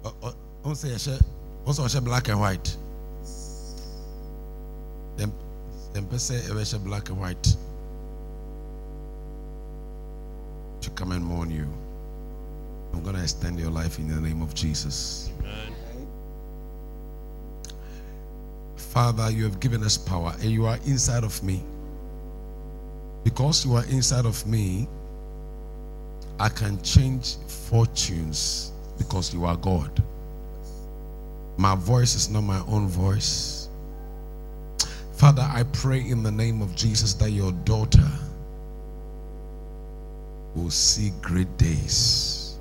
Also, black and white. Them say black and white to come and mourn you. I'm going to extend your life in the name of Jesus. Amen. Father, you have given us power and you are inside of me. Because you are inside of me, I can change fortunes because you are God. My voice is not my own voice. Father, I pray in the name of Jesus that your daughter will see great days,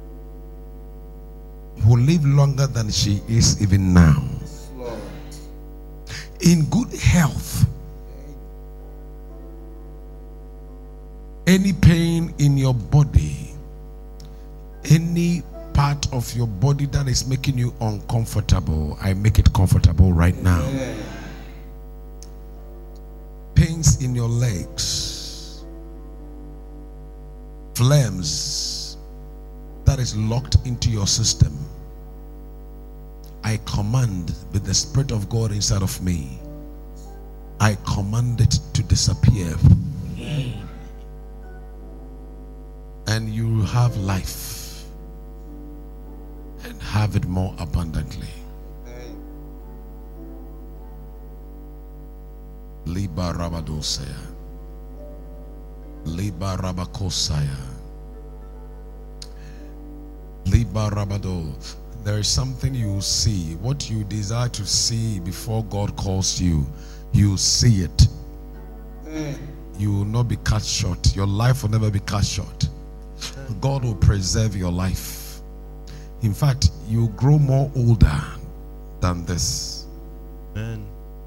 will live longer than she is even now, in good health. Any pain in your body, any part of your body that is making you uncomfortable, I make it comfortable right now. Pains in your legs, flames that is locked into your system, I command with the Spirit of God inside of me, I command it to disappear. And you have life and have it more abundantly. Liba Rabadosaya, Liba Rabakosaya, Liba Rabado. There is something you see. What you desire to see before God calls you, you see it. You will not be cut short. Your life will never be cut short. God will preserve your life. In fact, you grow more older than this. Amen.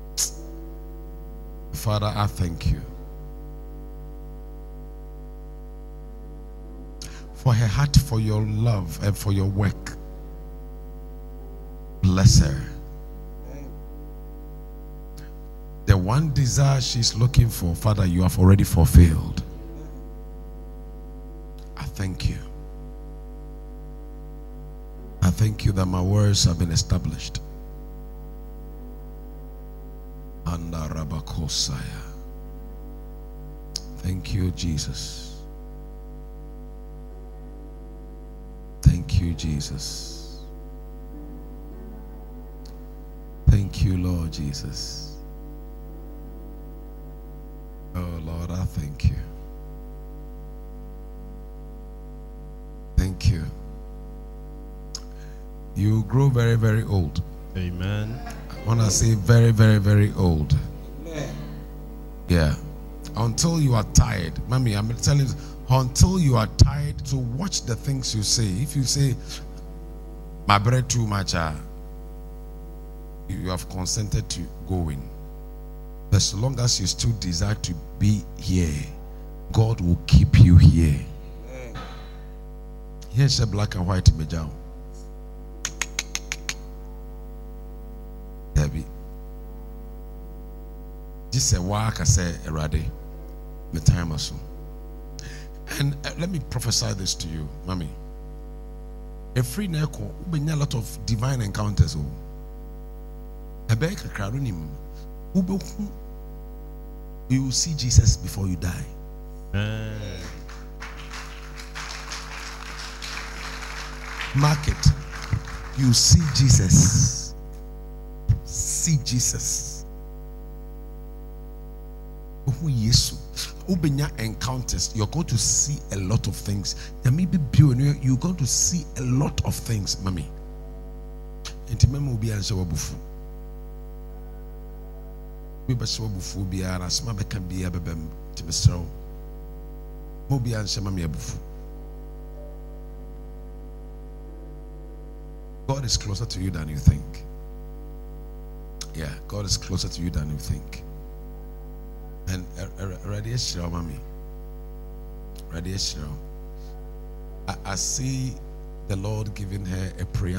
Father, I thank you for her heart, for your love, and for your work. Bless her. The one desire she's looking for, Father, you have already fulfilled. I thank you. I thank you that my words have been established. Anda Rabakosaya. Thank you, Jesus. Thank you, Jesus. Thank you, Lord Jesus. Oh, Lord, I thank you. Thank you. You grow very, very old. Amen. I want to say very, very, very old. Yeah. Until you are tired. Mommy, I'm telling you, until you are tired to watch the things you say. If you say, my bread too much, you have consented to going. As long as you still desire to be here, God will keep you here. Here's a black and white major. Debbie. This is a work I say already. The time or so. And let me prophesy this to you, mommy. A free neko, we a lot of divine encounters. A beg a crarunim. You will see Jesus before you die. Mark it. You see Jesus. See Jesus. Encounters. You're going to see a lot of things. There may be beauty. You're going to see a lot of things, mommy. And remember, be answer bufu. We be so bufu be ara. Sma be can be a bebem to be so. Mo be answer mommy bufu. God is closer to you than you think. Yeah, God is closer to you than you think. And ready, mommy. Ready, I see the Lord giving her a prayer